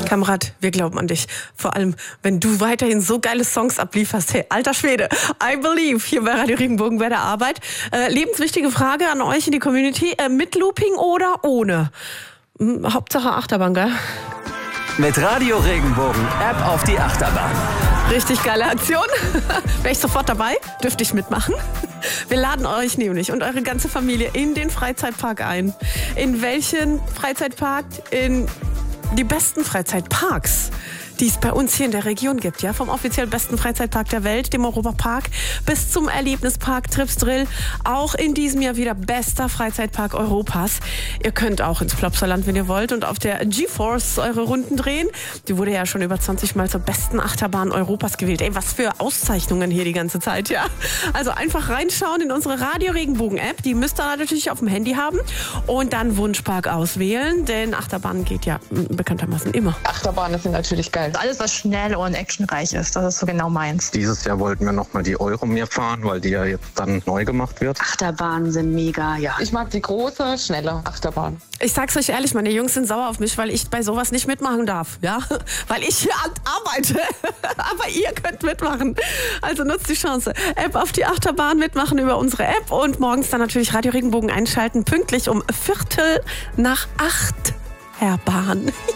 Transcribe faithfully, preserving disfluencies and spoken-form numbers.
Kamerad, wir glauben an dich. Vor allem, wenn du weiterhin so geile Songs ablieferst. Hey, alter Schwede, I believe, hier bei Radio Regenbogen bei der Arbeit. Äh, lebenswichtige Frage an euch in die Community. Äh, mit Looping oder ohne? Hm, Hauptsache Achterbahn, gell? Mit Radio Regenbogen, App auf die Achterbahn. Richtig geile Aktion. Wäre ich sofort dabei? Dürfte ich mitmachen? Wir laden euch nämlich und eure ganze Familie in den Freizeitpark ein. In welchen Freizeitpark? In die besten Freizeitparks, die es bei uns hier in der Region gibt, ja, vom offiziell besten Freizeitpark der Welt, dem Europapark, bis zum Erlebnispark Trips Drill, auch in diesem Jahr wieder bester Freizeitpark Europas. Ihr könnt auch ins Plopsaland, wenn ihr wollt, und auf der GeForce eure Runden drehen. Die wurde ja schon über zwanzig Mal zur besten Achterbahn Europas gewählt. Ey, was für Auszeichnungen hier die ganze Zeit, ja. Also einfach reinschauen in unsere Radio Regenbogen App, die müsst ihr natürlich auf dem Handy haben, und dann Wunschpark auswählen, denn Achterbahn geht ja bekanntermaßen immer. Achterbahnen sind natürlich geil. Alles, was schnell und actionreich ist, das ist so genau meins. Dieses Jahr wollten wir nochmal die Euromir fahren, weil die ja jetzt dann neu gemacht wird. Achterbahnen sind mega, ja. Ich mag die große, schnelle Achterbahn. Ich sag's euch ehrlich, meine Jungs sind sauer auf mich, weil ich bei sowas nicht mitmachen darf, ja? Weil ich hier arbeite. Aber ihr könnt mitmachen. Also nutzt die Chance. App auf die Achterbahn mitmachen über unsere App und morgens dann natürlich Radio Regenbogen einschalten, pünktlich um Viertel nach acht, Herr Bahn.